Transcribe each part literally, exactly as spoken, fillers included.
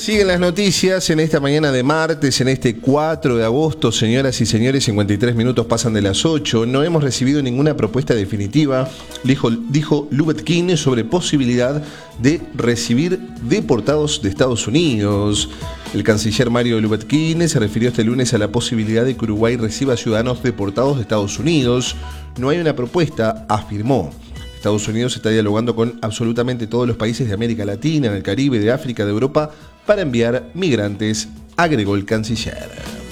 Siguen las noticias en esta mañana de martes, en este cuatro de agosto, señoras y señores, cincuenta y tres minutos pasan de las ocho. No hemos recibido ninguna propuesta definitiva, dijo, dijo Lubetkin, sobre posibilidad de recibir deportados de Estados Unidos. El canciller Mario Lubetkin se refirió este lunes a la posibilidad de que Uruguay reciba ciudadanos deportados de Estados Unidos. No hay una propuesta, afirmó. Estados Unidos está dialogando con absolutamente todos los países de América Latina, del Caribe, de África, de Europa, para enviar migrantes, agregó el canciller.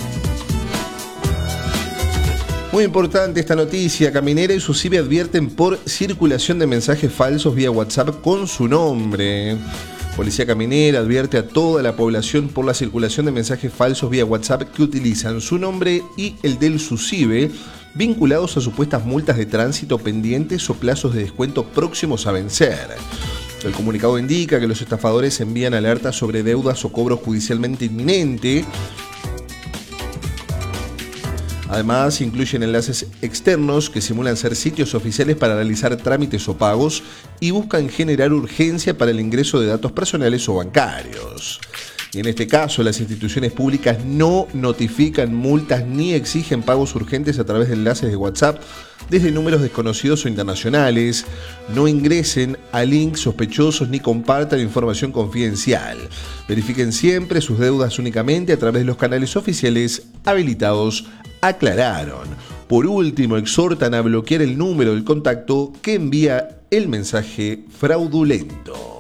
Muy importante esta noticia. Caminera y SUSIBE advierten por circulación de mensajes falsos vía WhatsApp con su nombre. Policía Caminera advierte a toda la población por la circulación de mensajes falsos vía WhatsApp que utilizan su nombre y el del SUSIBE, vinculados a supuestas multas de tránsito pendientes o plazos de descuento próximos a vencer. El comunicado indica que los estafadores envían alertas sobre deudas o cobro judicialmente inminente. Además, incluyen enlaces externos que simulan ser sitios oficiales para realizar trámites o pagos y buscan generar urgencia para el ingreso de datos personales o bancarios. Y en este caso, las instituciones públicas no notifican multas ni exigen pagos urgentes a través de enlaces de WhatsApp desde números desconocidos o internacionales. No ingresen a links sospechosos ni compartan información confidencial. Verifiquen siempre sus deudas únicamente a través de los canales oficiales habilitados, aclararon. Por último, exhortan a bloquear el número del contacto que envía el mensaje fraudulento.